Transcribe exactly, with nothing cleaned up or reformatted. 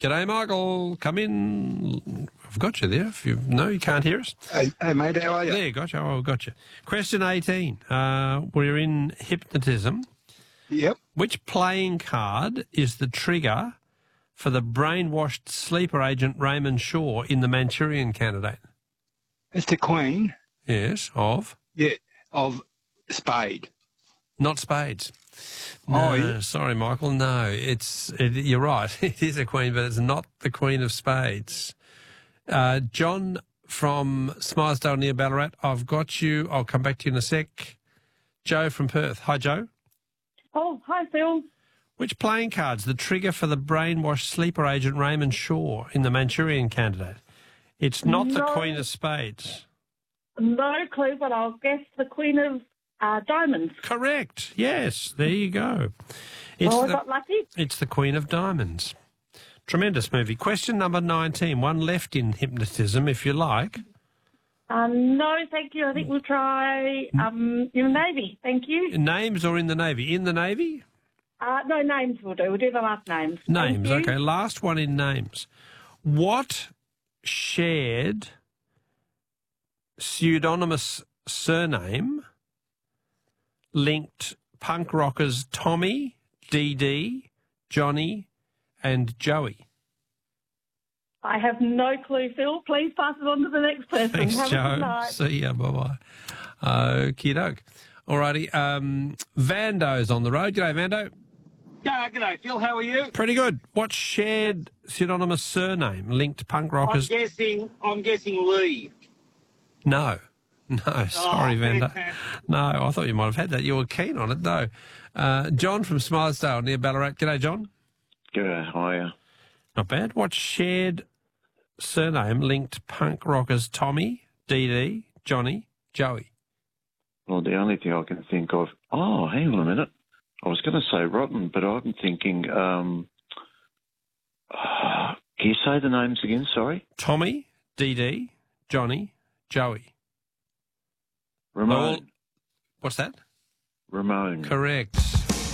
G'day, Michael. Come in. I've got you there. If you no, you can't hear us. Hey, hey mate, how are you? There, got you. Oh, I've got you. Question eighteen. Uh, we're in hypnotism. Yep. Which playing card is the trigger for the brainwashed sleeper agent Raymond Shaw in The Manchurian Candidate? It's the Queen. Yes, of? Yeah, of Spade. Not spades. No, Oh, yeah. sorry, Michael. No, it's it, you're right. It is a queen, but it's not the Queen of Spades. Uh, John from Smilesdale near Ballarat, I've got you. I'll come back to you in a sec. Joe from Perth. Hi, Joe. Oh, hi, Phil. Which playing card's the trigger for the brainwashed sleeper agent Raymond Shaw in The Manchurian Candidate? It's not the No. Queen of Spades. No clue, but I'll guess the Queen of uh, Diamonds. Correct. Yes, there you go. It's Oh, I the, got lucky. it's the Queen of Diamonds. Tremendous movie. Question number nineteen. One left in hypnotism, if you like. Um, no, thank you. I think we'll try um, in the Navy. Thank you. Names or in the Navy? In the Navy? Uh, no, names will do. We'll do the last names. Names, Thank you. okay. Last one in names. What shared pseudonymous surname linked punk rockers Tommy, Dee Dee, Johnny and Joey? I have no clue, Phil. Please pass it on to the next person. Thanks, Have a good Joe. night. See ya. Bye-bye. Okie doke. All righty. Um, Vando's on the road. G'day, Vando. Yeah, g'day, Phil. How are you? Pretty good. What shared pseudonymous surname linked punk I'm rockers? guessing. I'm guessing Lee. No. No, sorry, Oh, Vanda. fantastic. No, I thought you might have had that. You were keen on it, though. Uh, John from Smilesdale near Ballarat. G'day, John. G'day, how are you? Not bad. What shared surname linked punk rockers Tommy, Dee Dee, Johnny, Joey? Well, the only thing I can think of... Oh, hang on a minute. I was going to say Rotten, but I'm thinking... Um, uh, can you say the names again, sorry? Tommy, Dee Dee, Johnny, Joey. Ramon. All- What's that? Ramon. Correct.